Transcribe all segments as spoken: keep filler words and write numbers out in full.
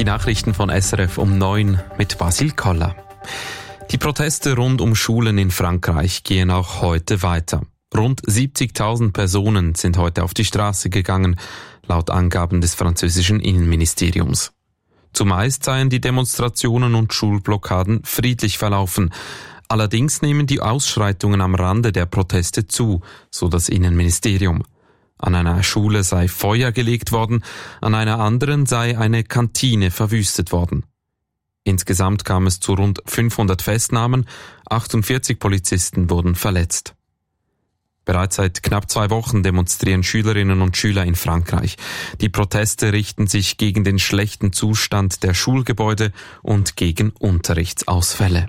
Die Nachrichten von S R F um neun mit Basil Koller. Die Proteste rund um Schulen in Frankreich gehen auch heute weiter. Rund siebzigtausend Personen sind heute auf die Straße gegangen, laut Angaben des französischen Innenministeriums. Zumeist seien die Demonstrationen und Schulblockaden friedlich verlaufen. Allerdings nehmen die Ausschreitungen am Rande der Proteste zu, so das Innenministerium. An einer Schule sei Feuer gelegt worden, an einer anderen sei eine Kantine verwüstet worden. Insgesamt kam es zu rund fünfhundert Festnahmen, achtundvierzig Polizisten wurden verletzt. Bereits seit knapp zwei Wochen demonstrieren Schülerinnen und Schüler in Frankreich. Die Proteste richten sich gegen den schlechten Zustand der Schulgebäude und gegen Unterrichtsausfälle.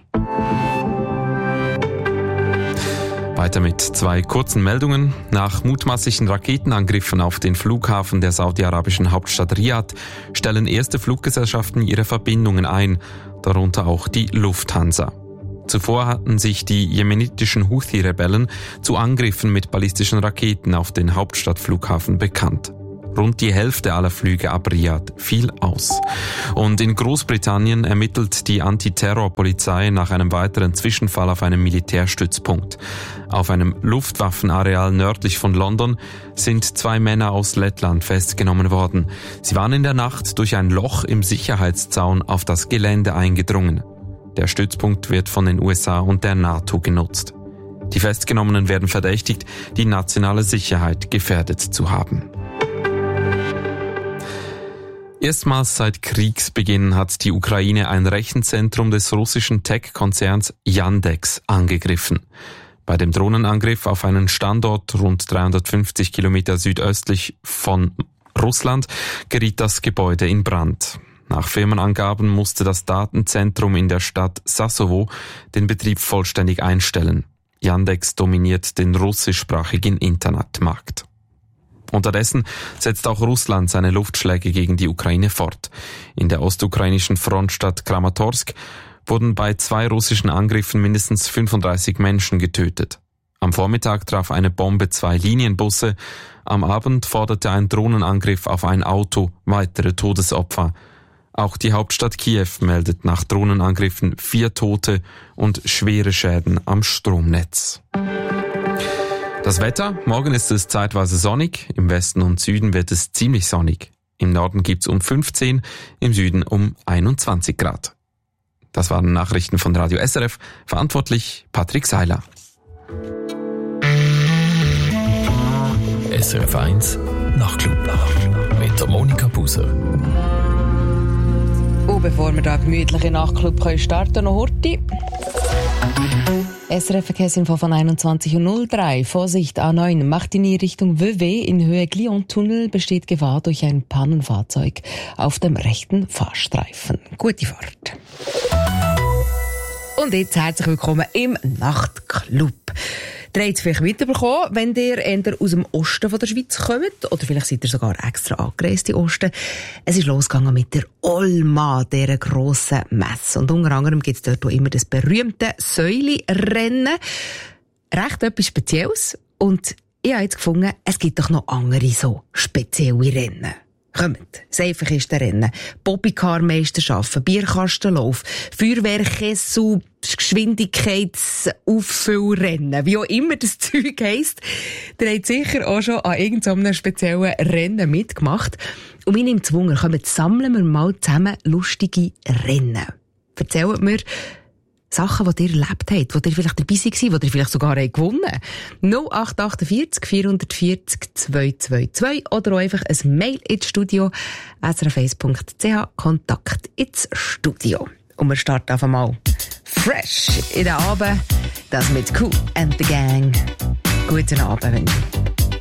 Weiter mit zwei kurzen Meldungen. Nach mutmaßlichen Raketenangriffen auf den Flughafen der saudi-arabischen Hauptstadt Riad stellen erste Fluggesellschaften ihre Verbindungen ein, darunter auch die Lufthansa. Zuvor hatten sich die jemenitischen Houthi-Rebellen zu Angriffen mit ballistischen Raketen auf den Hauptstadtflughafen bekannt. Rund die Hälfte aller Flüge ab Riad fiel aus. Und in Großbritannien ermittelt die Antiterrorpolizei nach einem weiteren Zwischenfall auf einem Militärstützpunkt. Auf einem Luftwaffenareal nördlich von London sind zwei Männer aus Lettland festgenommen worden. Sie waren in der Nacht durch ein Loch im Sicherheitszaun auf das Gelände eingedrungen. Der Stützpunkt wird von den U S A und der NATO genutzt. Die Festgenommenen werden verdächtigt, die nationale Sicherheit gefährdet zu haben. Erstmals seit Kriegsbeginn hat die Ukraine ein Rechenzentrum des russischen Tech-Konzerns Yandex angegriffen. Bei dem Drohnenangriff auf einen Standort rund dreihundertfünfzig Kilometer südöstlich von Russland geriet das Gebäude in Brand. Nach Firmenangaben musste das Datenzentrum in der Stadt Sassovo den Betrieb vollständig einstellen. Yandex dominiert den russischsprachigen Internetmarkt. Unterdessen setzt auch Russland seine Luftschläge gegen die Ukraine fort. In der ostukrainischen Frontstadt Kramatorsk wurden bei zwei russischen Angriffen mindestens fünfunddreißig Menschen getötet. Am Vormittag traf eine Bombe zwei Linienbusse. Am Abend forderte ein Drohnenangriff auf ein Auto weitere Todesopfer. Auch die Hauptstadt Kiew meldet nach Drohnenangriffen vier Tote und schwere Schäden am Stromnetz. Das Wetter: Morgen ist es zeitweise sonnig, im Westen und Süden wird es ziemlich sonnig. Im Norden gibt's um fünfzehn, im Süden um einundzwanzig Grad. Das waren Nachrichten von Radio S R F, verantwortlich Patrick Seiler. S R F eins Nachtclub mit der Monika Buser. Und bevor wir da gemütlich in den Nachtclub starten können, noch Horti. S R F-Verkehrsinfo von einundzwanzig Uhr null drei. Vorsicht A neun, macht in die Richtung Vevey in Höhe Glion-Tunnel, besteht Gefahr durch ein Pannenfahrzeug auf dem rechten Fahrstreifen. Gute Fahrt. Und jetzt herzlich willkommen im Nachtclub. Ihr habt es vielleicht mitbekommen, wenn ihr eher aus dem Osten von der Schweiz kommt, oder vielleicht seid ihr sogar extra angereist in Osten. Es ist losgegangen mit der Olma, dieser grossen Messe. Und unter anderem gibt es dort auch immer das berühmte Säuli-Rennen. Recht etwas Spezielles. Und ich habe jetzt gefunden, es gibt doch noch andere so spezielle Rennen. Kommt, das einfachste Rennen. Bobbycar-Meisterschaften, Bierkastenlauf, Feuerwehrkessel, Geschwindigkeitsauffüllrennen, wie auch immer das Zeug heisst. Ihr habt sicher auch schon an irgendeinem speziellen Rennen mitgemacht. Und mich nimmt es Wunder, kommt, sammeln wir mal zusammen lustige Rennen. Erzählt mir Sachen, die ihr erlebt habt, wo ihr vielleicht dabei seid, wo ihr vielleicht sogar gewonnen habt. null acht acht vier vier vier null zwei zwei zwei oder auch einfach ein Mail ins Studio s r f eins punkt c h, Kontakt ins Studio. Und wir starten einfach mal fresh in den Abend. Das mit Cool and the Gang. Guten Abend, wenn